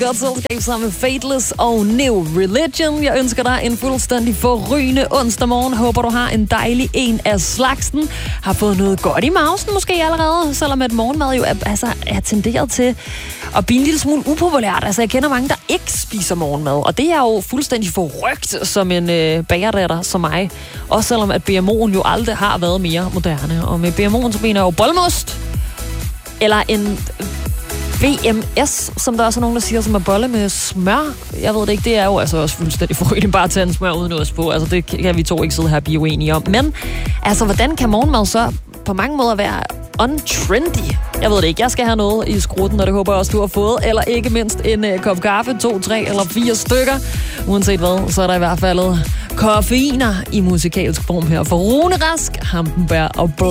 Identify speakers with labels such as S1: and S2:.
S1: Godt selskab sammen med Fateless og New Religion. Jeg ønsker dig en fuldstændig forrygende onsdag morgen. Håber, du har en dejlig en af slagsen. Har fået noget godt i mausen måske allerede, selvom at morgenmad jo er tenderet til at blive en lille smule upopulært. Altså, jeg kender mange, der ikke spiser morgenmad, og det er jo fuldstændig forrygt som en bagerdatter som mig. Også selvom at BMO'en jo aldrig har været mere moderne. Og med BMO'en så mener jeg jo bollemost, eller en BMS, som der også er nogen, der siger, som er bolle med smør. Jeg ved det ikke, det er jo altså også fuldstændig forrygende bare at tage en smør uden ost på. Altså, det kan vi to ikke sidde her og blive uenige om. Men, altså, hvordan kan morgenmad så på mange måder være untrendy? Jeg ved det ikke. Jeg skal have noget i skrutten, og det håber jeg også, du har fået. Eller ikke mindst en kop kaffe, 2, 3 eller 4 stykker. Uanset hvad, så er der i hvert fald koffeiner i musikalsk form her. For Rune Rask, Hampenberg og